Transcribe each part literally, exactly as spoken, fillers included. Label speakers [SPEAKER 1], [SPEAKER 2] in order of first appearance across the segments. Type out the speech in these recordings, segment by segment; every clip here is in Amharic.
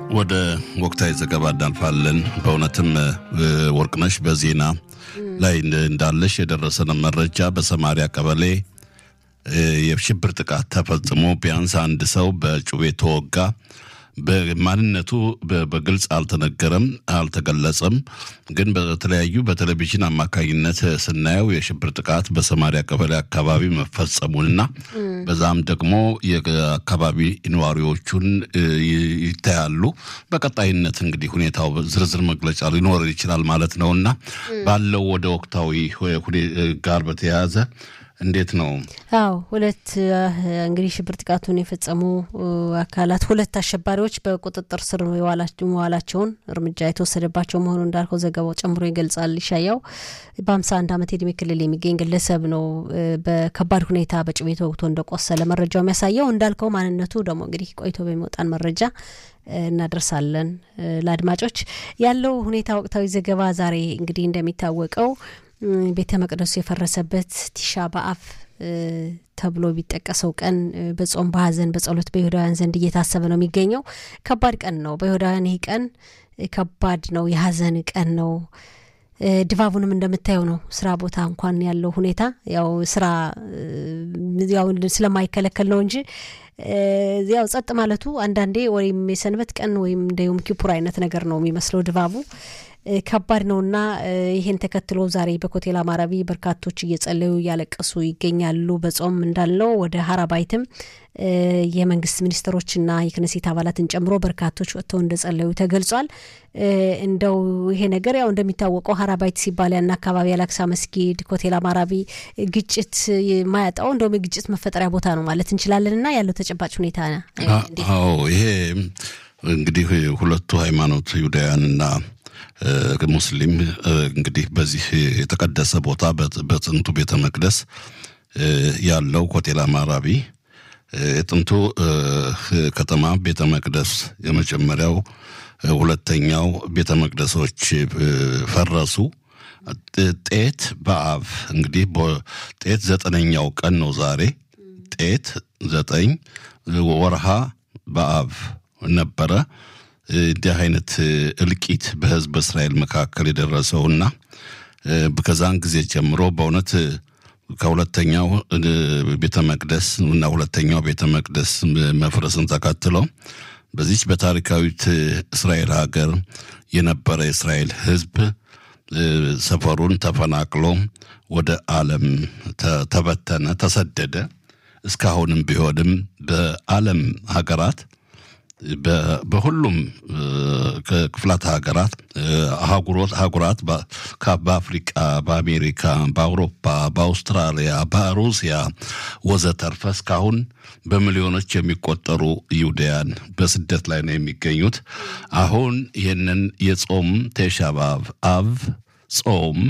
[SPEAKER 1] ወደ ወቅታዊ ዘገባ እናልፋለን። በእውነትም ወርቅነሽ በዜና ላይ እንዳለሽ የደረሰን መረጃ በሰማሪያ ቀበሌ የሽብር ጥቃት ተፈጽሞ ቢያንስ አንድ ሰው በጩቤ ተወጋ። በማንነቱ በግልጽ አልተነገረም አልተገለጸም። ግን በተለያዩ በቴሌቪዥን አማካኝነት ስናየው የሽብር ጥቃት በሰማሪያ ቀበሌ አካባቢ መፈጸሙንና በዛም ደግሞ የአካባቢ ነዋሪዎቹን ይታያሉ። በቀጣይነት እንግዲህ ሁኔታው ዝርዝር መግለጫ ሊኖር ይችላል ማለት ነውና ባለው ወደ ወቅታዊ ጋር በተያያዘ እንዴት ነው?
[SPEAKER 2] አዎ ሁለት እንግዲህ ሽብር ጥቃቱን የፈጸሙ አካላት ሁለት አሸባሪዎች በቁጥጥር ስር የዋላቸውን እርምጃ የተወሰደባቸው መሆኑን እንዳልከው ዘገባው ጨምሮ ይገልጻል። ይሻያው በሃምሳ አንድ ዓመት የዕድሜ ክልል የሚገኝ ግለሰብ ነው በከባድ ሁኔታ በጩቤ ተወግቶ እንደቆሰለ መረጃው የሚያሳየው። እንዳልከው ማንነቱ ደግሞ እንግዲህ ቆይቶ በሚወጣን መረጃ እናደርሳለን ለአድማጮች። ያለው ሁኔታ ወቅታዊ ዘገባ ዛሬ እንግዲህ እንደሚታወቀው ቤተ መቅደሱ የፈረሰበት ቲሻ በአፍ ተብሎ ቢጠቀሰው ቀን በጾም በሐዘን በጸሎት በይሁዳውያን ዘንድ እየታሰበ ነው የሚገኘው። ከባድ ቀን ነው በይሁዳውያን። ይሄ ቀን ከባድ ነው፣ የሐዘን ቀን ነው። ድባቡንም እንደምታየው ነው። ስራ ቦታ እንኳን ያለው ሁኔታ ያው ስራ ያው ስለማይከለከል ነው እንጂ ያው ጸጥ ማለቱ አንዳንዴ ወይም የሰንበት ቀን ወይም እንደውም ኪፑር አይነት ነገር ነው የሚመስለው ድባቡ። ከባድ ነውና ይሄን ተከትሎ ዛሬ በኮቴል አማራቢ በርካቶች እየጸለዩ ያለቀሱ ይገኛሉ። በጾም እንዳልነው ወደ ሀራባይትም የመንግስት ሚኒስትሮችና የክነሴት አባላትን ጨምሮ በርካቶች ወጥተው እንደጸለዩ ተገልጿል። እንደው ይሄ ነገር ያው እንደሚታወቀው ሀራባይት ሲባል ያና አካባቢ አላክሳ መስጊድ ኮቴል አማራቢ ግጭት ማያጣው እንደው ግጭት መፈጠሪያ ቦታ ነው ማለት እንችላለንና ያለው ተጨባጭ ሁኔታ
[SPEAKER 1] አዎ ይሄ እንግዲህ ሁለቱ ሃይማኖት ይሁዳውያንና ሙስሊም እንግዲህ በዚህ የተቀደሰ ቦታ በጥንቱ ቤተ መቅደስ ያለው ኮቴል አማራቢ የጥንቱ ከተማ ቤተ መቅደስ የመጀመሪያው ሁለተኛው ቤተ መቅደሶች ፈረሱ። ጤት በአብ እንግዲህ ጤት ዘጠነኛው ቀን ነው ዛሬ። ጤት ዘጠኝ ወርሃ በአብ ነበረ እንዲህ አይነት እልቂት በህዝብ እስራኤል መካከል የደረሰውና ከዛን ጊዜ ጀምሮ በእውነት ከሁለተኛው ቤተ መቅደስ እና ሁለተኛው ቤተ መቅደስ መፍረስን ተከትሎ በዚህ በታሪካዊት እስራኤል ሀገር የነበረ እስራኤል ህዝብ ሰፈሩን ተፈናቅሎ ወደ ዓለም ተበተነ፣ ተሰደደ። እስካሁንም ቢሆንም በዓለም ሀገራት በሁሉም ክፍላት ሀገራት አህጉሮት አህጉራት በአፍሪካ፣ በአሜሪካ፣ በአውሮፓ፣ በአውስትራሊያ፣ በሩሲያ ወዘተርፈ እስካሁን በሚሊዮኖች የሚቆጠሩ ይሁዳውያን በስደት ላይ ነው የሚገኙት። አሁን ይህንን የጾም ቲሻ በአብ አብ ጾም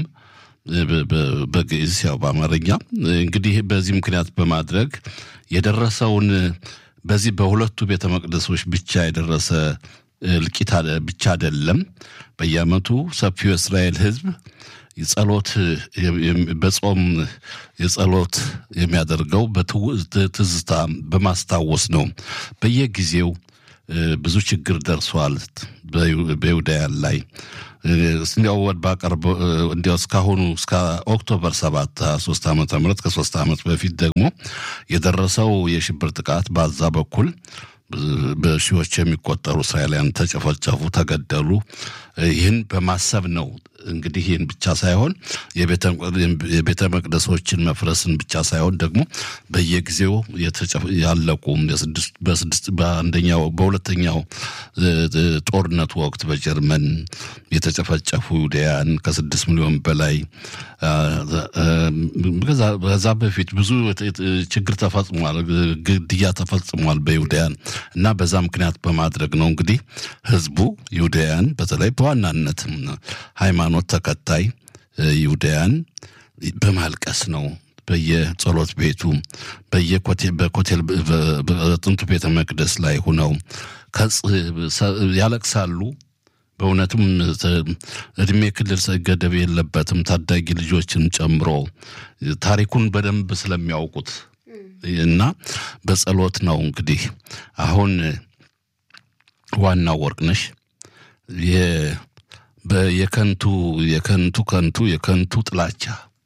[SPEAKER 1] በግዕዝ ያው በአማርኛ እንግዲህ በዚህ ምክንያት በማድረግ የደረሰውን በዚህ በሁለቱ ቤተ መቅደሶች ብቻ የደረሰ እልቂት ብቻ አይደለም። በየዓመቱ ሰፊው እስራኤል ህዝብ የጸሎት በጾም የጸሎት የሚያደርገው በትዝታ በማስታወስ ነው። በየጊዜው ብዙ ችግር ደርሷል በይሁዳውያን ላይ። እንዲያው ወድ ባቀርብ እንዲያው እስካሁኑ እስከ ኦክቶበር ሰባት ሶስት ዓመተ ምህረት ከሶስት ዓመት በፊት ደግሞ የደረሰው የሽብር ጥቃት ባዛ በኩል በሺዎች የሚቆጠሩ እስራኤላውያን ተጨፈጨፉ፣ ተገደሉ። ይህን በማሰብ ነው እንግዲህ ይህን ብቻ ሳይሆን የቤተ መቅደሶችን መፍረስን ብቻ ሳይሆን ደግሞ በየጊዜው ያለቁ የስድስት በስድስት በአንደኛው በሁለተኛው ጦርነት ወቅት በጀርመን የተጨፈጨፉ ይሁዳውያን ከስድስት ሚሊዮን በላይ በዛ በፊት ብዙ ችግር ተፈጽሟል፣ ግድያ ተፈጽሟል በይሁዳውያን እና በዛ ምክንያት በማድረግ ነው እንግዲህ ህዝቡ ይሁዳውያን በተለይ በዋናነት ሃይማኖት ተከታይ ይሁዳውያን በማልቀስ ነው በየጸሎት ቤቱ በየኮቴል በኮቴል በጥንቱ ቤተ መቅደስ ላይ ሆነው ያለቅሳሉ። በእውነትም እድሜ ክልል ገደብ የለበትም። ታዳጊ ልጆችን ጨምሮ ታሪኩን በደንብ ስለሚያውቁት እና በጸሎት ነው እንግዲህ አሁን ዋናው ወርቅነሽ የ በየከንቱ የከንቱ ከንቱ የከንቱ ጥላቻ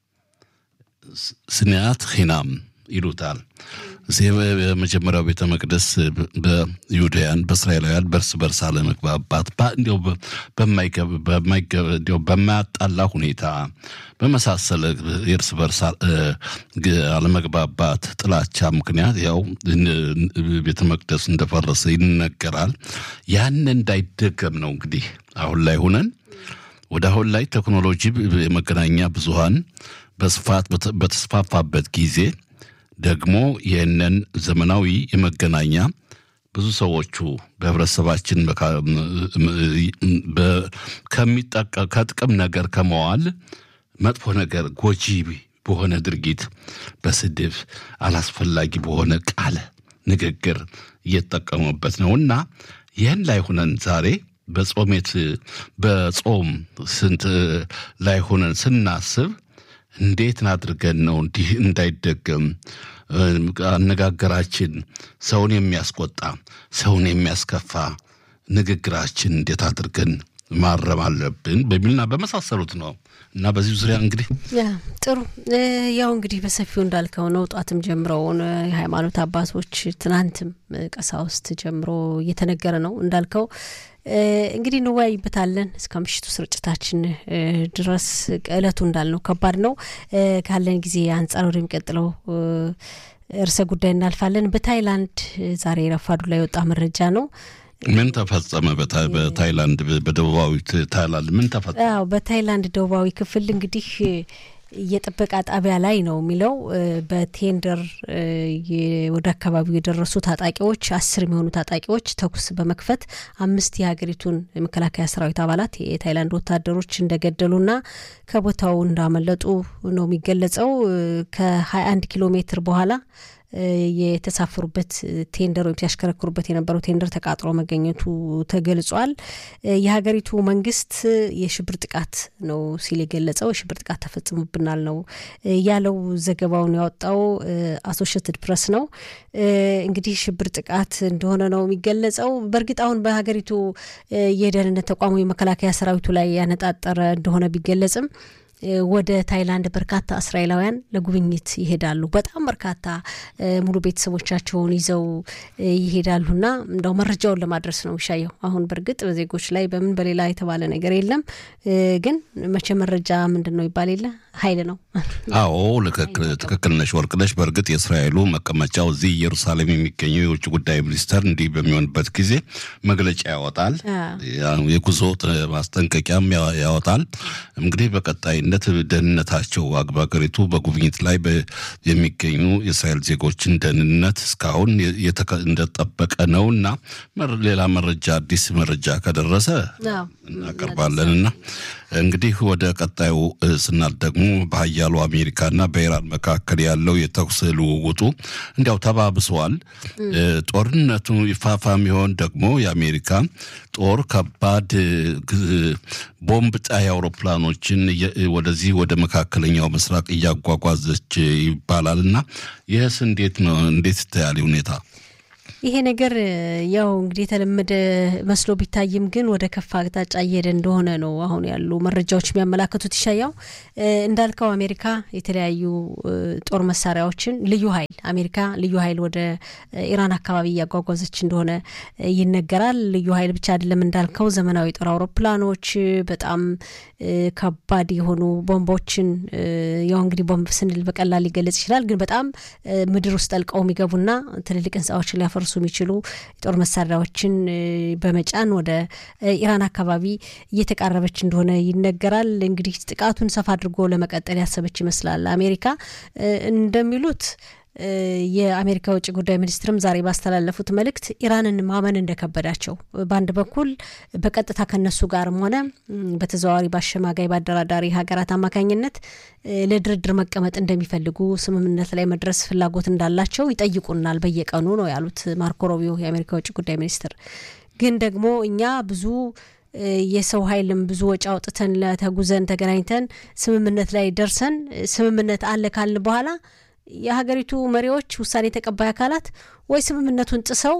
[SPEAKER 1] ስንያት ኺናም ይሉታል። እዚህ በመጀመሪያው ቤተ መቅደስ በይሁዳውያን በእስራኤላውያን በርስ በርስ አለመግባባት እንዲያው በማይገብ በማይገብ እንዲያው በማያጣላ ሁኔታ በመሳሰለ የርስ በርስ አለመግባባት ጥላቻ ምክንያት ያው ቤተ መቅደስ እንደፈረሰ ይነገራል። ያን እንዳይደገም ነው እንግዲህ አሁን ላይ ሆነን ወደ አሁን ላይ ቴክኖሎጂ የመገናኛ ብዙሃን በስፋት በተስፋፋበት ጊዜ ደግሞ የነን ዘመናዊ የመገናኛ ብዙ ሰዎቹ በህብረተሰባችን ከሚጠቀ ከጥቅም ነገር ከመዋል መጥፎ ነገር ጎጂ በሆነ ድርጊት በስድብ አላስፈላጊ በሆነ ቃል ንግግር እየተጠቀሙበት ነውና ይህን ላይ ሆነን ዛሬ በጾሜት በጾም ስንት ላይ ሆነን ስናስብ እንዴት አድርገን ነው እንዲህ እንዳይደገም አነጋገራችን ሰውን የሚያስቆጣ ሰውን የሚያስከፋ ንግግራችን እንዴት አድርገን ማረም አለብን በሚልና በመሳሰሉት ነው። እና በዚህ ዙሪያ እንግዲህ
[SPEAKER 2] ያ ጥሩ ያው እንግዲህ በሰፊው እንዳልከው ነው ጧትም ጀምረው የሃይማኖት አባቶች ትናንትም ቀሳውስት ጀምሮ እየተነገረ ነው እንዳልከው እንግዲህ ነው ወይበታለን እስከ ምሽቱ ስርጭታችን ድረስ ቀለቱ እንዳልነው ከባድ ነው ካለን ጊዜ አንፃር ወደሚቀጥለው እርሰ ጉዳይ እናልፋለን። በታይላንድ ዛሬ ረፋዱ ላይ ወጣ መረጃ ነው።
[SPEAKER 1] ምን ተፈጸመ? በታይላንድ በደቡባዊ ታይላንድ ምን ተፈጸመ?
[SPEAKER 2] አዎ በታይላንድ ደቡባዊ ክፍል እንግዲህ የጥበቃ ጣቢያ ላይ ነው የሚለው በቴንደር ወደ አካባቢው የደረሱ ታጣቂዎች አስር የሚሆኑ ታጣቂዎች ተኩስ በመክፈት አምስት የሀገሪቱን መከላከያ ሰራዊት አባላት የታይላንድ ወታደሮች እንደገደሉና ከቦታው እንዳመለጡ ነው የሚገለጸው። ከ21 ኪሎ ሜትር በኋላ የተሳፈሩበት ቴንደር ወይ ያሽከረክሩበት የነበረው ቴንደር ተቃጥሎ መገኘቱ ተገልጿል። የሀገሪቱ መንግስት የሽብር ጥቃት ነው ሲል የገለጸው የሽብር ጥቃት ተፈጽሞብናል ነው ያለው። ዘገባውን ያወጣው አሶሺየትድ ፕሬስ ነው። እንግዲህ ሽብር ጥቃት እንደሆነ ነው የሚገለጸው። በእርግጥ አሁን በሀገሪቱ የደህንነት ተቋሙ የመከላከያ ሰራዊቱ ላይ ያነጣጠረ እንደሆነ ቢገለጽም ወደ ታይላንድ በርካታ እስራኤላውያን ለጉብኝት ይሄዳሉ። በጣም በርካታ ሙሉ ቤተሰቦቻቸውን ይዘው ይሄዳሉና እንደው መረጃውን ለማድረስ ነው ሻየው። አሁን በርግጥ በዜጎች ላይ በምን በሌላ የተባለ ነገር የለም ግን መቼ መረጃ ምንድነው ይባል የለ ኃይል ነው።
[SPEAKER 1] አዎ ለትክክል ነሽ ወርቅነሽ። በርግጥ የእስራኤሉ መቀመጫው እዚህ ኢየሩሳሌም የሚገኘው የውጭ ጉዳይ ሚኒስተር እንዲህ በሚሆንበት ጊዜ መግለጫ ያወጣል፣ የጉዞ ማስጠንቀቂያም ያወጣል። እንግዲህ በቀጣይ ደህንነታቸው አግባገሪቱ በጉብኝት ላይ የሚገኙ የእስራኤል ዜጎችን ደህንነት እስካሁን እንደተጠበቀ ነውና ሌላ መረጃ አዲስ መረጃ ከደረሰ እናቀርባለንና እንግዲህ ወደ ቀጣዩ ስናል ደግሞ በኃያሉ አሜሪካና በኢራን መካከል ያለው የተኩስ ልውውጡ እንዲያው ተባብሷል። ጦርነቱ ይፋፋም ይሆን ደግሞ የአሜሪካ ጦር ከባድ ቦምብ ጣይ አውሮፕላኖችን ወደዚህ ወደ መካከለኛው ምስራቅ እያጓጓዘች ይባላልና ይህስ እንዴት ነው እንዴት ታያሊ ሁኔታ?
[SPEAKER 2] ይሄ ነገር ያው እንግዲህ ተለምደ መስሎ ቢታይም ግን ወደ ከፋ አቅጣጫ እየሄደ እንደሆነ ነው አሁን ያሉ መረጃዎች የሚያመላክቱት። ይሻያው እንዳልከው አሜሪካ የተለያዩ ጦር መሳሪያዎችን ልዩ ኃይል አሜሪካ ልዩ ኃይል ወደ ኢራን አካባቢ ያጓጓዘች እንደሆነ ይነገራል። ልዩ ኃይል ብቻ አይደለም እንዳልከው ዘመናዊ ጦር አውሮፕላኖች በጣም ከባድ የሆኑ ቦምቦችን ያው እንግዲህ ቦምብ ስንል በቀላል ሊገለጽ ይችላል ግን በጣም ምድር ውስጥ ጠልቀው የሚገቡና ትልልቅ ህንጻዎችን ሊያፈርሱ የሚችሉ ጦር መሳሪያዎችን በመጫን ወደ ኢራን አካባቢ እየተቃረበች እንደሆነ ይነገራል። እንግዲህ ጥቃቱን ሰፋ አድርጎ ለመቀጠል ያሰበች ይመስላል አሜሪካ እንደሚሉት። የአሜሪካ ውጭ ጉዳይ ሚኒስትርም ዛሬ ባስተላለፉት መልእክት ኢራንን ማመን እንደከበዳቸው በአንድ በኩል በቀጥታ ከነሱ ጋርም ሆነ በተዘዋዋሪ ባሸማጋይ ባደራዳሪ ሀገራት አማካኝነት ለድርድር መቀመጥ እንደሚፈልጉ ስምምነት ላይ መድረስ ፍላጎት እንዳላቸው ይጠይቁናል በየቀኑ ነው ያሉት ማርኮ ሩቢዮ የአሜሪካ ውጭ ጉዳይ ሚኒስትር። ግን ደግሞ እኛ ብዙ የሰው ኃይልም ብዙ ወጪ አውጥተን ለተጉዘን ተገናኝተን ስምምነት ላይ ደርሰን ስምምነት አለ ካልን በኋላ የሀገሪቱ መሪዎች ውሳኔ ተቀባይ አካላት ወይ ስምምነቱን ጥሰው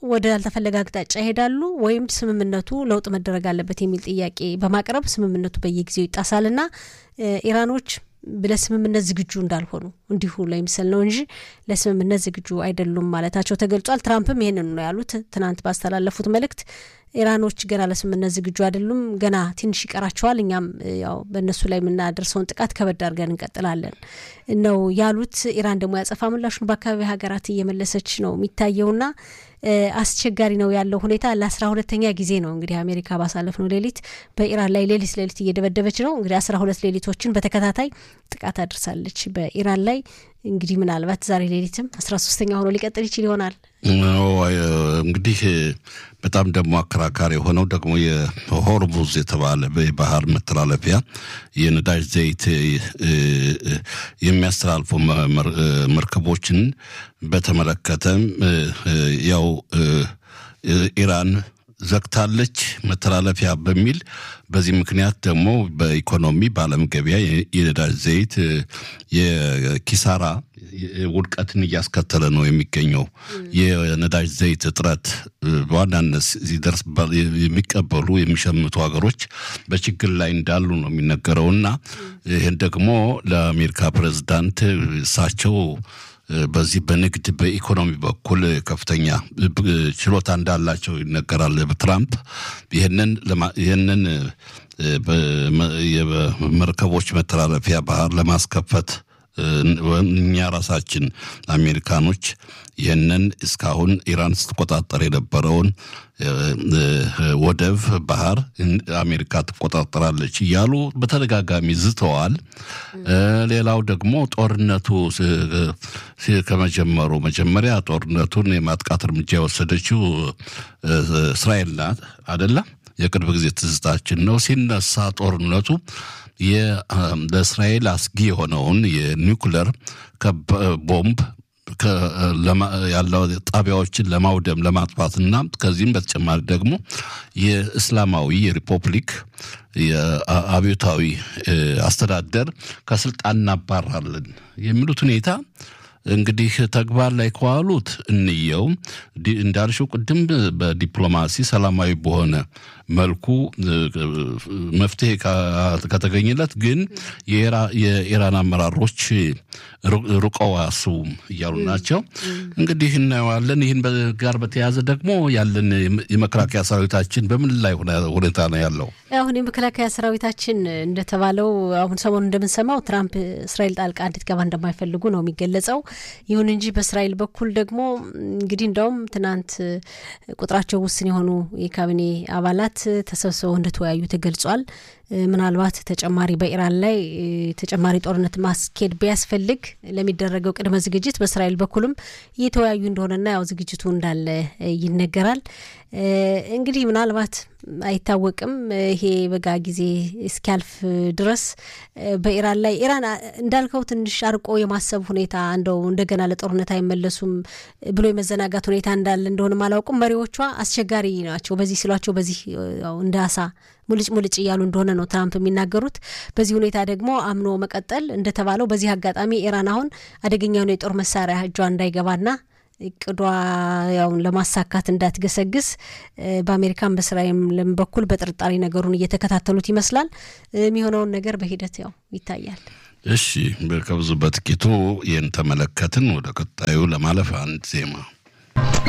[SPEAKER 2] ወደ ያልተፈለገ አቅጣጫ ይሄዳሉ ወይም ስምምነቱ ለውጥ መደረግ አለበት የሚል ጥያቄ በማቅረብ ስምምነቱ በየጊዜው ይጣሳልና ኢራኖች ለስምምነት ዝግጁ እንዳልሆኑ እንዲሁ ለምሳሌ ነው እንጂ ለስምምነት ዝግጁ አይደሉም ማለታቸው ተገልጿል። ትራምፕም ይሄንን ነው ያሉት ትናንት ባስተላለፉት መልእክት ኢራኖች ገና ለስምምነት ዝግጁ አይደሉም፣ ገና ትንሽ ይቀራቸዋል፣ እኛም ያው በእነሱ ላይ የምናደርሰውን ጥቃት ከበድ አድርገን እንቀጥላለን ነው ያሉት። ኢራን ደግሞ ያጸፋ ምላሹን በአካባቢ ሀገራት እየመለሰች ነው የሚታየውና አስቸጋሪ ነው ያለው ሁኔታ። ለአስራ ሁለተኛ ጊዜ ነው እንግዲህ አሜሪካ ባሳለፍነው ሌሊት በኢራን ላይ ሌሊት ሌሊት እየደበደበች ነው። እንግዲህ አስራ ሁለት ሌሊቶችን በተከታታይ ጥቃት አድርሳለች በኢራን ላይ። እንግዲህ ምናልባት ዛሬ ሌሊትም አስራ ሶስተኛ ሆኖ ሊቀጥል ይችል ይሆናል።
[SPEAKER 1] እንግዲህ በጣም ደግሞ አከራካሪ የሆነው ደግሞ የሆርሙዝ የተባለ በባህር መተላለፊያ የነዳጅ ዘይት የሚያስተላልፉ መርከቦችን በተመለከተም ያው ኢራን ዘግታለች መተላለፊያ በሚል በዚህ ምክንያት ደግሞ በኢኮኖሚ በዓለም ገበያ የነዳጅ ዘይት የኪሳራ ውድቀትን እያስከተለ ነው የሚገኘው። የነዳጅ ዘይት እጥረት በዋናነት ሲደርስ የሚቀበሉ የሚሸምቱ ሀገሮች በችግር ላይ እንዳሉ ነው የሚነገረውና ይህን ደግሞ ለአሜሪካ ፕሬዝዳንት እሳቸው በዚህ በንግድ በኢኮኖሚ በኩል ከፍተኛ ችሎታ እንዳላቸው ይነገራል። በትራምፕ ይሄንን ይሄንን የመርከቦች መተላለፊያ ባህር ለማስከፈት እኛ ራሳችን አሜሪካኖች ይሄንን እስካሁን ኢራን ስትቆጣጠር የነበረውን ወደብ ባህር አሜሪካ ትቆጣጠራለች እያሉ በተደጋጋሚ ዝተዋል። ሌላው ደግሞ ጦርነቱ ከመጀመሩ መጀመሪያ ጦርነቱን የማጥቃት እርምጃ የወሰደችው እስራኤል ናት አይደለ? የቅርብ ጊዜ ትዝታችን ነው። ሲነሳ ጦርነቱ ለእስራኤል አስጊ የሆነውን የኒውክሌር ቦምብ ያለው ጣቢያዎችን ለማውደም ለማጥፋትና ከዚህም በተጨማሪ ደግሞ የእስላማዊ ሪፐብሊክ የአብዮታዊ አስተዳደር ከስልጣን እናባራለን የሚሉት ሁኔታ እንግዲህ ተግባር ላይ ከዋሉት እንየው እንዳልሽው ቅድም በዲፕሎማሲ ሰላማዊ በሆነ መልኩ መፍትሄ ከተገኘለት ግን የኢራን አመራሮች ሩቀው አያስቡም እያሉ ናቸው። እንግዲህ እናየዋለን። ይህን ጋር በተያያዘ ደግሞ ያለን የመከላከያ ሰራዊታችን በምን ላይ ሁኔታ ነው ያለው?
[SPEAKER 2] አሁን የመከላከያ ሰራዊታችን እንደተባለው አሁን ሰሞኑን እንደምንሰማው ትራምፕ እስራኤል ጣልቃ እንድትገባ እንደማይፈልጉ ነው የሚገለጸው። ይሁን እንጂ በእስራኤል በኩል ደግሞ እንግዲህ እንደውም ትናንት ቁጥራቸው ውስን የሆኑ የካቢኔ አባላት ተሰብስበው እንደተወያዩ ተገልጿል። ምናልባት ተጨማሪ በኢራን ላይ ተጨማሪ ጦርነት ማስኬድ ቢያስፈልግ ለሚደረገው ቅድመ ዝግጅት በእስራኤል በኩልም እየተወያዩ እንደሆነና ያው ዝግጅቱ እንዳለ ይነገራል። እንግዲህ ምናልባት አይታወቅም ይሄ በጋ ጊዜ እስኪያልፍ ድረስ በኢራን ላይ ኢራን እንዳልከው ትንሽ አርቆ የማሰብ ሁኔታ እንደው እንደገና ለጦርነት አይመለሱም ብሎ የመዘናጋት ሁኔታ እንዳለ እንደሆነ ማላውቁም መሪዎቿ አስቸጋሪ ናቸው። በዚህ ሲሏቸው በዚህ እንዳሳ ሙልጭ ሙልጭ እያሉ እንደሆነ ነው ትራምፕ የሚናገሩት። በዚህ ሁኔታ ደግሞ አምኖ መቀጠል እንደተባለው በዚህ አጋጣሚ ኢራን አሁን አደገኛውን የጦር መሳሪያ እጇ እንዳይገባና እቅዷ ያው ለማሳካት እንዳትገሰግስ በአሜሪካን በእስራኤልም በኩል በጥርጣሬ ነገሩን እየተከታተሉት ይመስላል። የሚሆነውን ነገር በሂደት ያው ይታያል።
[SPEAKER 1] እሺ በከብዙ በጥቂቱ ይህን ተመለከትን። ወደ ቀጣዩ ለማለፍ አንድ ዜማ